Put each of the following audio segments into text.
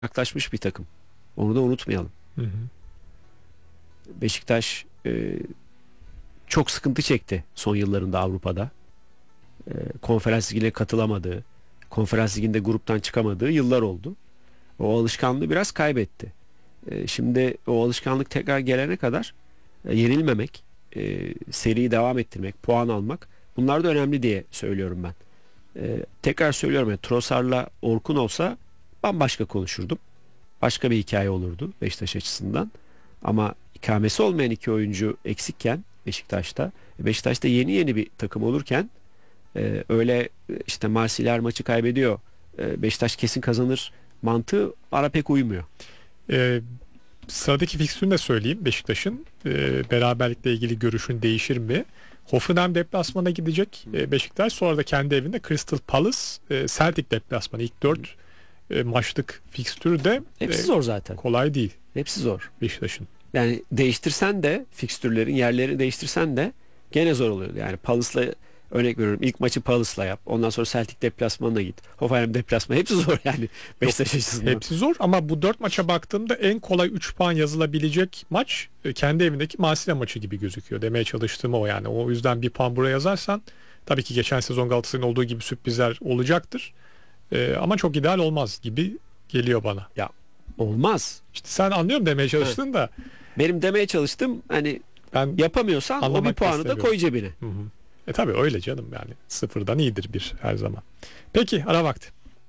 yaklaşmış bir takım. Onu da unutmayalım. Hı hı. Beşiktaş çok sıkıntı çekti son yıllarında Avrupa'da. Konferans Ligi'ne katılamadığı, Konferans Ligi'nde gruptan çıkamadığı yıllar oldu. O alışkanlığı biraz kaybetti. Şimdi o alışkanlık tekrar gelene kadar yenilmemek, seriyi devam ettirmek, puan almak, bunlar da önemli diye söylüyorum ben. Tekrar söylüyorum, yani Trossard'la Orkun olsa bambaşka konuşurdum. Başka bir hikaye olurdu Beşiktaş açısından. Ama ikamesi olmayan iki oyuncu eksikken Beşiktaş'ta yeni bir takım olurken öyle işte Marsilya maçı kaybediyor, Beşiktaş kesin kazanır mantığı bana pek uymuyor. Sıradaki fikstürünü de söyleyeyim Beşiktaş'ın. Beraberlikle ilgili görüşün değişir mi? Hoffenheim deplasmana gidecek Beşiktaş. Sonra da kendi evinde Crystal Palace, Celtic deplasmanı. İlk 4 maçlık fikstürü de Hepsi zor zaten. kolay değil Hepsi zor. Beşiktaş'ın. Yani değiştirsen de fikstürlerin yerlerini değiştirsen de gene zor oluyor. Yani Palace'la örnek veriyorum. İlk maçı Palace'la yap. Ondan sonra Celtic deplasmanına git. Hoffenheim deplasmanı. Hepsi zor yani Beşiktaş açısından. Hepsi zor ama bu 4 maça baktığımda en kolay 3 puan yazılabilecek maç kendi evindeki Marsilya maçı gibi gözüküyor. Demeye çalıştığım o yani. O yüzden bir puan buraya yazarsan tabii ki geçen sezon Galatasaray'ın olduğu gibi sürprizler olacaktır. Ama çok ideal olmaz gibi geliyor bana. Ya olmaz. İşte sen anlıyorum demeye çalıştın da. Benim demeye çalıştım, hani Ben yapamıyorsan o bir anlamak puanı da istemiyorum. koy cebine. Hı hı. Tabii öyle canım, yani sıfırdan iyidir bir her zaman. Peki, ara vakti.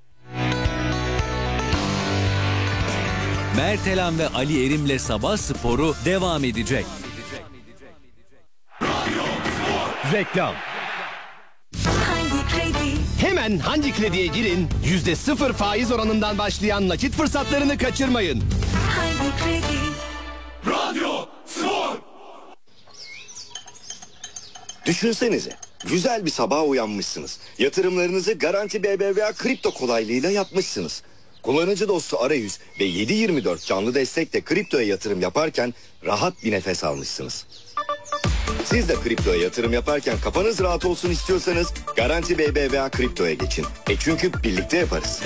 Mertelan ve Ali Erim'le Sabah Sporu devam edecek. Reklam. Hangi kredi? Hemen Hangi Kredi'ye girin, %0 faiz oranından başlayan nakit fırsatlarını kaçırmayın. Hangi kredi? Düşünsenize, güzel bir sabaha uyanmışsınız. Yatırımlarınızı Garanti BBVA kripto kolaylığıyla yapmışsınız. Kullanıcı dostu arayüz ve 7/24 canlı destekle kriptoya yatırım yaparken rahat bir nefes almışsınız. Siz de kriptoya yatırım yaparken kafanız rahat olsun istiyorsanız Garanti BBVA kriptoya geçin. Çünkü birlikte yaparız.